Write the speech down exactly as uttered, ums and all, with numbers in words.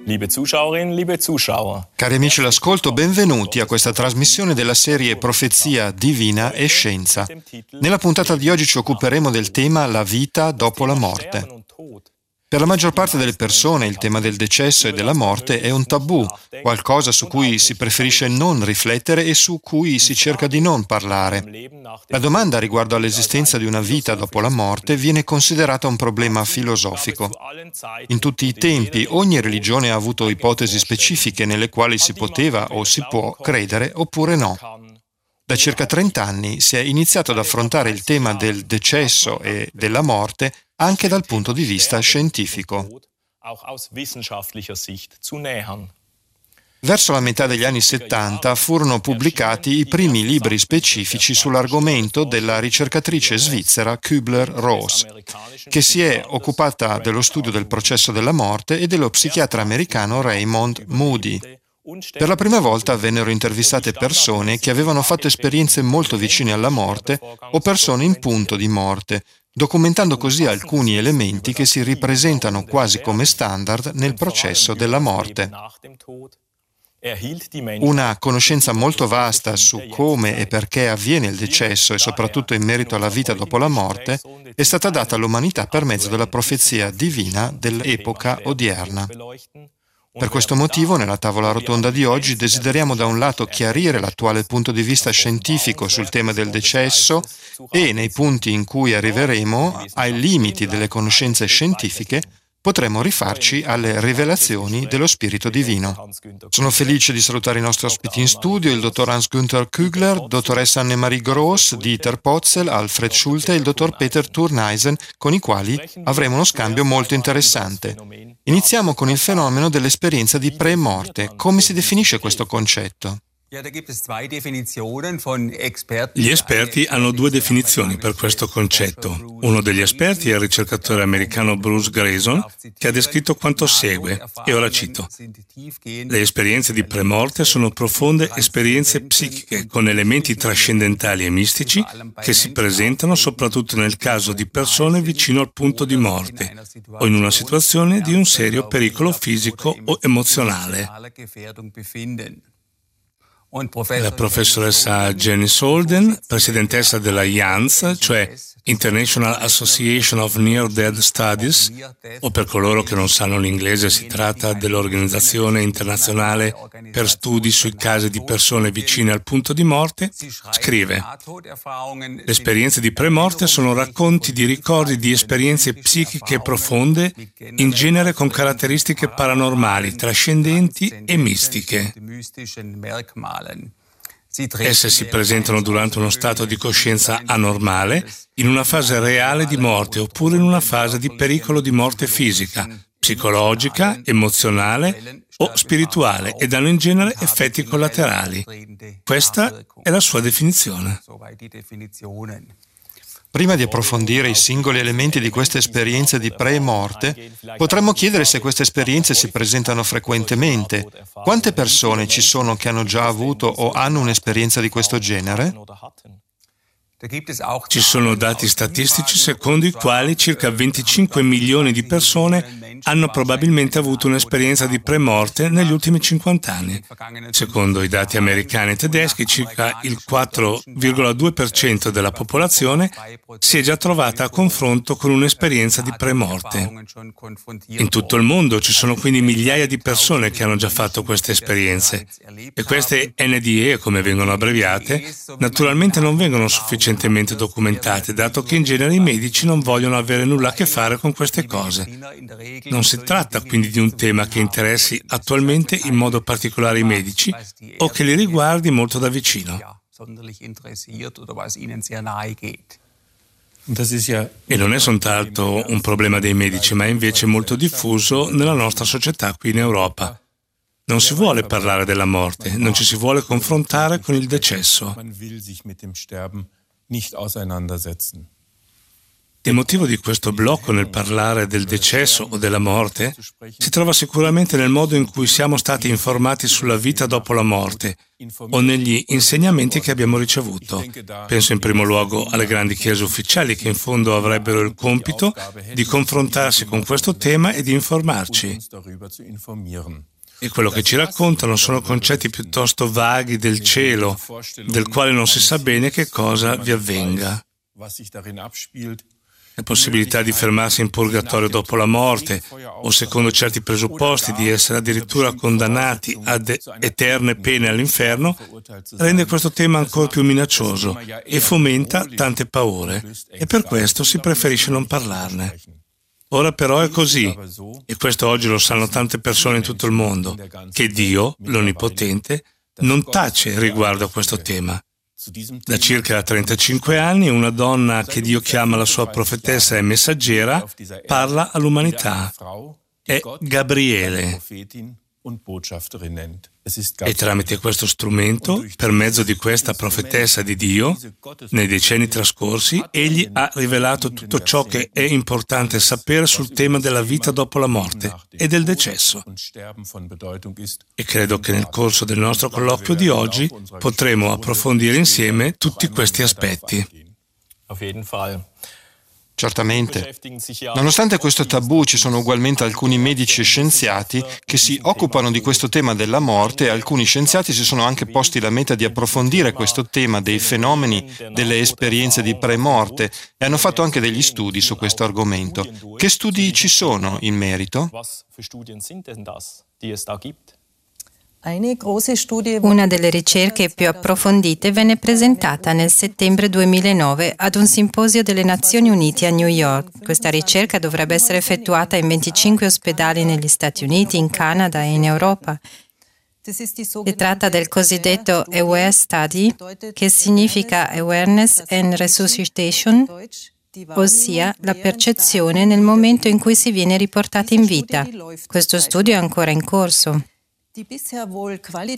Liebe Zuschauerinnen, liebe Zuschauer. Cari amici all'ascolto, benvenuti a questa trasmissione della serie Profezia Divina e Scienza. Nella puntata di oggi ci occuperemo del tema la vita dopo la morte. Per la maggior parte delle persone il tema del decesso e della morte è un tabù, qualcosa su cui si preferisce non riflettere e su cui si cerca di non parlare. La domanda riguardo all'esistenza di una vita dopo la morte viene considerata un problema filosofico. In tutti i tempi ogni religione ha avuto ipotesi specifiche nelle quali si poteva o si può credere oppure no. Da circa trenta anni si è iniziato ad affrontare il tema del decesso e della morte anche dal punto di vista scientifico. Verso la metà degli anni settanta furono pubblicati i primi libri specifici sull'argomento della ricercatrice svizzera Kübler-Ross, che si è occupata dello studio del processo della morte, e dello psichiatra americano Raymond Moody. Per la prima volta vennero intervistate persone che avevano fatto esperienze molto vicine alla morte o persone in punto di morte, documentando così alcuni elementi che si ripresentano quasi come standard nel processo della morte. Una conoscenza molto vasta su come e perché avviene il decesso e soprattutto in merito alla vita dopo la morte è stata data all'umanità per mezzo della profezia divina dell'epoca odierna. Per questo motivo, nella tavola rotonda di oggi desideriamo da un lato chiarire l'attuale punto di vista scientifico sul tema del decesso e, nei punti in cui arriveremo ai limiti delle conoscenze scientifiche, potremo rifarci alle rivelazioni dello Spirito Divino. Sono felice di salutare i nostri ospiti in studio, il dottor Hans-Günther Kügler, dottoressa Annemarie Gross, Dieter Potzel, Alfred Schulte e il dottor Peter Thurneisen, con i quali avremo uno scambio molto interessante. Iniziamo con il fenomeno dell'esperienza di pre-morte. Come si definisce questo concetto? Gli esperti hanno due definizioni per questo concetto. Uno degli esperti è il ricercatore americano Bruce Grayson, che ha descritto quanto segue, e ora cito: le esperienze di premorte sono profonde esperienze psichiche con elementi trascendentali e mistici che si presentano soprattutto nel caso di persone vicino al punto di morte o in una situazione di un serio pericolo fisico o emozionale. La professoressa Janice Holden, presidentessa della I A N S, cioè International Association of Near Death Studies, o per coloro che non sanno l'inglese si tratta dell'Organizzazione Internazionale per Studi sui casi di persone vicine al punto di morte, scrive: le esperienze di premorte sono racconti di ricordi di esperienze psichiche profonde, in genere con caratteristiche paranormali, trascendenti e mistiche. Esse si presentano durante uno stato di coscienza anormale, in una fase reale di morte oppure in una fase di pericolo di morte fisica, psicologica, emozionale o spirituale ed hanno in genere effetti collaterali. Questa è la sua definizione. Prima di approfondire i singoli elementi di queste esperienze di pre-morte, potremmo chiedere se queste esperienze si presentano frequentemente. Quante persone ci sono che hanno già avuto o hanno un'esperienza di questo genere? Ci sono dati statistici secondo i quali circa venticinque milioni di persone hanno probabilmente avuto un'esperienza di premorte negli ultimi cinquanta anni. Secondo i dati americani e tedeschi, circa il quattro virgola due per cento della popolazione si è già trovata a confronto con un'esperienza di premorte. In tutto il mondo ci sono quindi migliaia di persone che hanno già fatto queste esperienze e queste N D E, come vengono abbreviate, naturalmente non vengono sufficientemente documentate, dato che in genere i medici non vogliono avere nulla a che fare con queste cose. Non si tratta quindi di un tema che interessi attualmente in modo particolare i medici o che li riguardi molto da vicino. E non è soltanto un problema dei medici, ma è invece molto diffuso nella nostra società qui in Europa. Non si vuole parlare della morte, non ci si vuole confrontare con il decesso. Il motivo di questo blocco nel parlare del decesso o della morte si trova sicuramente nel modo in cui siamo stati informati sulla vita dopo la morte o negli insegnamenti che abbiamo ricevuto. Penso in primo luogo alle grandi chiese ufficiali che in fondo avrebbero il compito di confrontarsi con questo tema e di informarci. E quello che ci raccontano sono concetti piuttosto vaghi del cielo, del quale non si sa bene che cosa vi avvenga. La possibilità di fermarsi in purgatorio dopo la morte, o secondo certi presupposti di essere addirittura condannati ad eterne pene all'inferno, rende questo tema ancora più minaccioso e fomenta tante paure, e per questo si preferisce non parlarne. Ora però è così, e questo oggi lo sanno tante persone in tutto il mondo, che Dio, l'Onnipotente, non tace riguardo a questo tema. Da circa trentacinque anni una donna che Dio chiama la sua profetessa e messaggera parla all'umanità. È Gabriele. E tramite questo strumento, per mezzo di questa profetessa di Dio, nei decenni trascorsi, egli ha rivelato tutto ciò che è importante sapere sul tema della vita dopo la morte e del decesso. E credo che nel corso del nostro colloquio di oggi potremo approfondire insieme tutti questi aspetti. Certamente. Nonostante questo tabù, ci sono ugualmente alcuni medici e scienziati che si occupano di questo tema della morte, e alcuni scienziati si sono anche posti la meta di approfondire questo tema dei fenomeni delle esperienze di premorte e hanno fatto anche degli studi su questo argomento. Che studi ci sono in merito? Una delle ricerche più approfondite venne presentata nel settembre duemilanove ad un simposio delle Nazioni Unite a New York. Questa ricerca dovrebbe essere effettuata in venticinque ospedali negli Stati Uniti, in Canada e in Europa. Si tratta del cosiddetto AWARE Study, che significa Awareness and Resuscitation, ossia la percezione nel momento in cui si viene riportati in vita. Questo studio è ancora in corso.